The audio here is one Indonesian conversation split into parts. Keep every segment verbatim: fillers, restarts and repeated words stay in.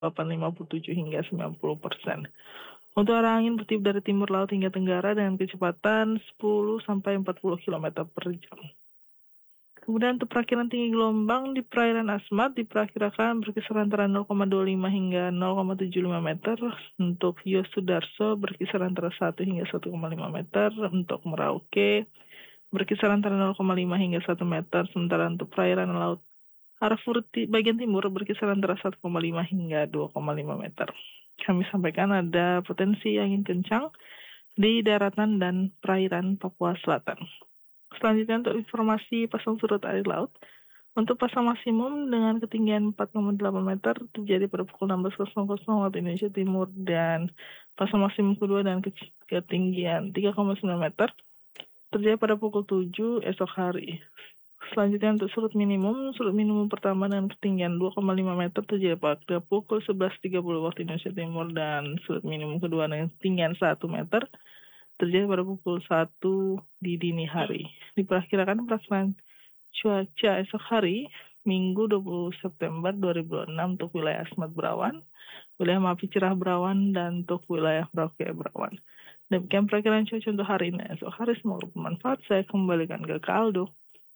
papan lima puluh tujuh hingga sembilan puluh persen. Untuk arah angin bertiup dari timur laut hingga tenggara dengan kecepatan sepuluh sampai empat puluh kilometer per jam. Kemudian untuk perakiran tinggi gelombang di perairan Asmat diperkirakan berkisar antara nol koma dua lima hingga nol koma tujuh lima meter. Untuk Yosudarso berkisar antara satu hingga satu koma lima meter. Untuk Merauke berkisar antara nol koma lima hingga satu meter. Sementara untuk perairan laut Arafura bagian timur berkisar antara satu koma lima hingga dua koma lima meter. Kami sampaikan ada potensi angin kencang di daratan dan perairan Papua Selatan. Selanjutnya untuk informasi pasang surut air laut. Untuk pasang maksimum dengan ketinggian empat koma delapan meter terjadi pada pukul enam belas waktu Indonesia Timur, dan pasang maksimum kedua dengan ketinggian tiga koma sembilan meter terjadi pada pukul tujuh esok hari. Selanjutnya untuk surut minimum, surut minimum pertama dengan ketinggian dua koma lima meter terjadi pada pukul sebelas tiga puluh waktu Indonesia Timur, dan surut minimum kedua dengan ketinggian satu meter terjadi pada pukul satu di dini hari. Diperkirakan perakiraan cuaca esok hari, Minggu dua puluh September dua ribu enam untuk wilayah Asmat Berawan, wilayah Mapi Cerah Berawan, dan untuk wilayah Merauke Berawan. Demikian perakiraan cuaca untuk hari ini. Esok hari semoga bermanfaat. Saya kembalikan ke Kak Aldo.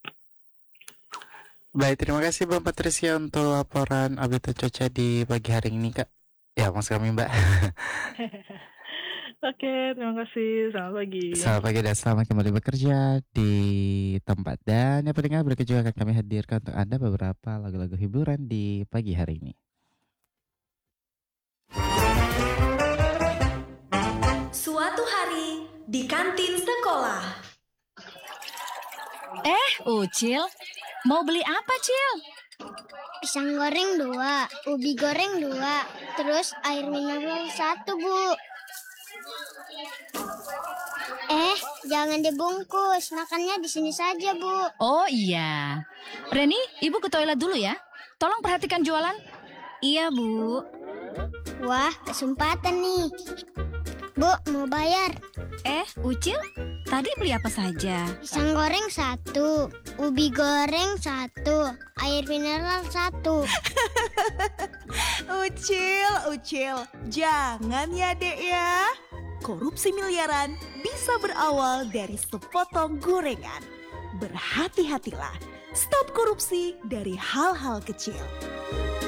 Baik, terima kasih Mbak Patricia untuk laporan update cuaca di pagi hari ini, Kak. Ya, maksud kami Mbak. Oke, terima kasih. Selamat pagi. Selamat pagi dan selamat kembali bekerja di tempat. Dan yang pendengar berikut juga akan kami hadirkan untuk Anda beberapa lagu-lagu hiburan di pagi hari ini. Suatu hari di kantin sekolah. Eh, Ucil, mau beli apa, Cil? Pisang goreng dua, ubi goreng dua, terus air mineral satu, Bu. Eh, jangan dibungkus, makannya di sini saja, Bu. Oh iya. Reni, Ibu ke toilet dulu ya. Tolong perhatikan jualan. Iya, Bu. Wah, kesempatan nih. Bu, mau bayar. Eh, Ucil, tadi beli apa saja? Pisang goreng satu, ubi goreng satu, air mineral satu. Ucil, Ucil, jangan ya dek ya. Korupsi miliaran bisa berawal dari sepotong gorengan. Berhati-hatilah, stop korupsi dari hal-hal kecil.